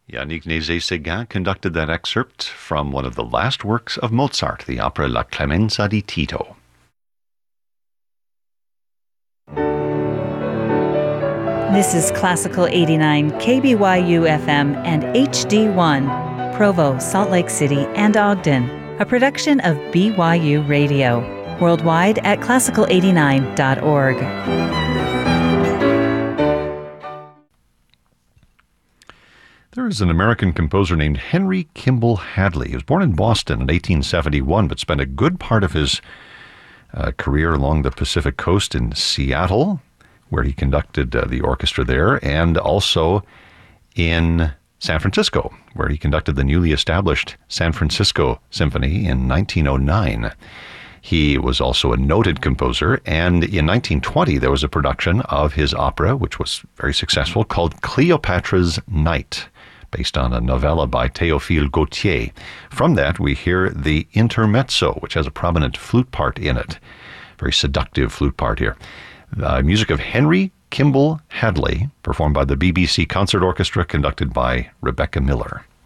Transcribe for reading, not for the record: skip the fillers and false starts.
Yannick Nézet-Séguin conducted that excerpt from one of the last works of Mozart, the opera La Clemenza di Tito. This is Classical 89 KBYU FM and HD1, Provo, Salt Lake City, and Ogden, a production of BYU Radio, worldwide at classical89.org. There is an American composer named Henry Kimball Hadley. He was born in Boston in 1871, but spent a good part of his career along the Pacific Coast in Seattle, where he conducted the orchestra there, and also in San Francisco, where he conducted the newly established San Francisco Symphony in 1909. He was also a noted composer, and in 1920 there was a production of his opera, which was very successful, called Cleopatra's Night, based on a novella by Théophile Gautier. From that we hear the intermezzo, which has a prominent flute part in it. Very seductive flute part here. The music of Henry Kimball Hadley, performed by the BBC Concert Orchestra, conducted by Rebecca Miller.